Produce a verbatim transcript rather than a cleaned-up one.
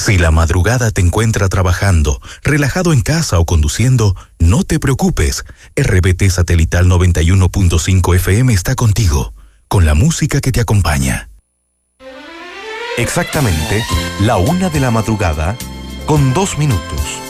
Si la madrugada te encuentra trabajando, relajado en casa o conduciendo, no te preocupes. R B T Satelital noventa y uno punto cinco F M está contigo, con la música que te acompaña. Exactamente la una de la madrugada, con dos minutos.